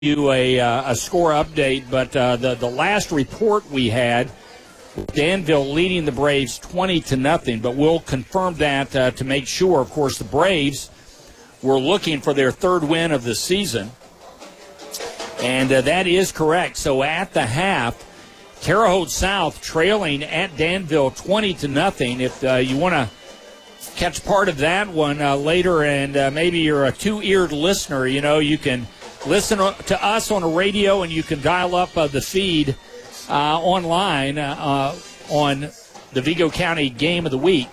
you a score update, but the last report we had, Danville leading the Braves 20-0, but we'll confirm that to make sure. Of course, the Braves were looking for their third win of the season, and that is correct. So at the half, Terre Haute South trailing at Danville 20-0. If you want to catch part of that one later, and maybe you're a two-eared listener, you can listen to us on the radio, and you can dial up the feed online on the Vigo County Game of the Week.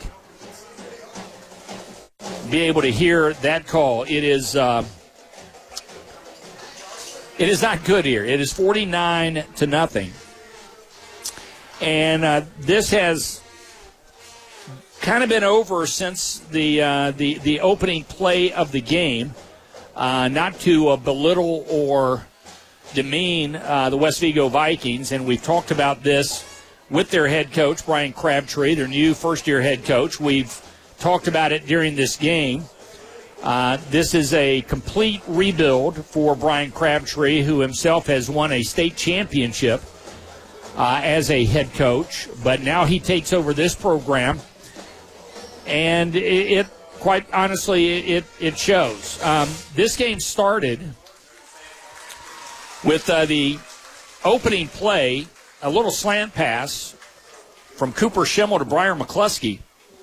Be able to hear that call. It is not good here. It is 49-0, and this has kind of been over since the opening play of the game. Not to belittle or demean the West Vigo Vikings, and we've talked about this with their head coach, Brian Crabtree, their new first-year head coach. We've talked about it during this game. This is a complete rebuild for Brian Crabtree, who himself has won a state championship as a head coach, but now he takes over this program, and quite honestly, it shows. This game started with the opening play, a little slant pass from Cooper Schimmel to Briar McCluskey.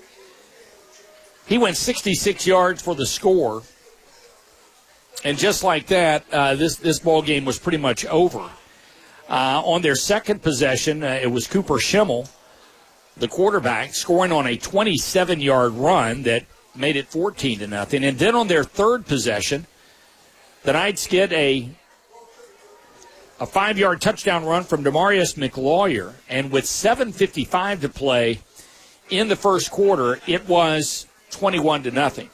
He went 66 yards for the score, and just like that, this ball game was pretty much over. On their second possession, it was Cooper Schimmel, the quarterback, scoring on a 27-yard run that made it 14-0. And then on their third possession, the Knights get a 5-yard touchdown run from Demarius McLawyer. And with 7:55 to play in the first quarter, it was 21-0.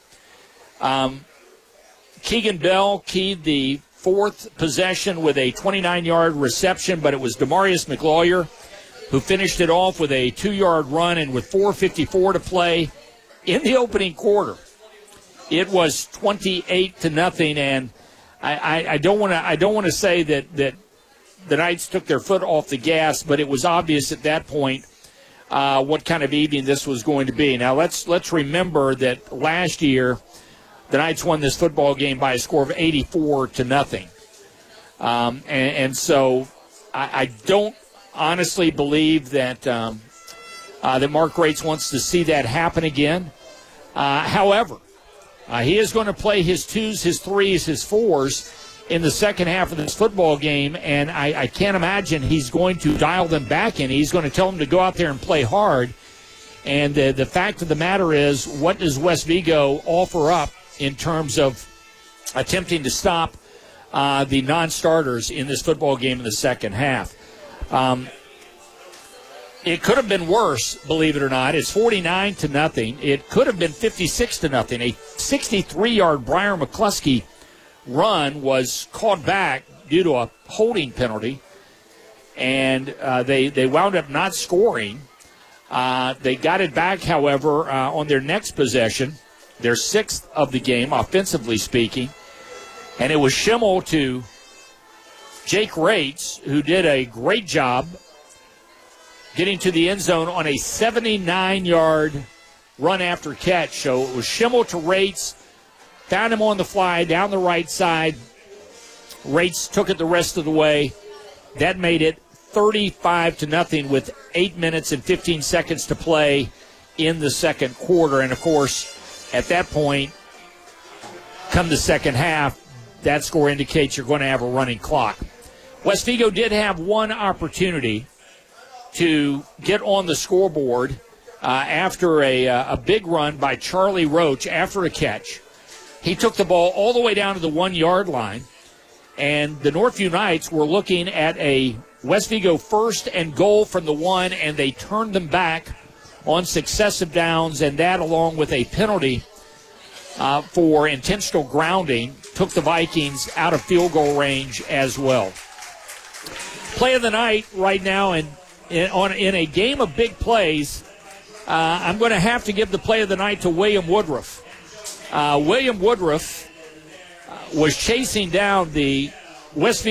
Keegan Bell keyed the fourth possession with a 29-yard reception, but it was Demarius McLawyer who finished it off with a 2-yard run, and with 4:54 to play in the opening quarter, it was 28-0. And I don't want to say that the Knights took their foot off the gas, but it was obvious at that point what kind of evening this was going to be. Now let's remember that last year the Knights won this football game by a score of 84-0, and so I don't honestly believe that that Mark Grates wants to see that happen again. However, he is going to play his twos, his threes, his fours in the second half of this football game, and I can't imagine he's going to dial them back in. He's going to tell them to go out there and play hard. And the fact of the matter is, what does West Vigo offer up in terms of attempting to stop the non-starters in this football game in the second half? It could have been worse, believe it or not. It's 49-0. It could have been 56-0. A 63-yard Briar McCluskey run was called back due to a holding penalty, and they wound up not scoring. They got it back, however, on their next possession, their sixth of the game, offensively speaking, and it was Schimmel to Jake Rates, who did a great job getting to the end zone on a 79-yard run after catch. So it was Schimmel to Rates, found him on the fly down the right side. Rates took it the rest of the way. That made it 35-0 with 8 minutes and 15 seconds to play in the second quarter. And, of course, at that point, come the second half, that score indicates you're going to have a running clock. West Vigo did have one opportunity to get on the scoreboard after a big run by Charlie Roach after a catch. He took the ball all the way down to the 1-yard line, and the Northview Knights were looking at a West Vigo first and goal from the 1, and they turned them back on successive downs, and that, along with a penalty for intentional grounding, took the Vikings out of field goal range as well. Play of the night right now, and in a game of big plays, I'm going to have to give the play of the night to William Woodruff. William Woodruff was chasing down the Westview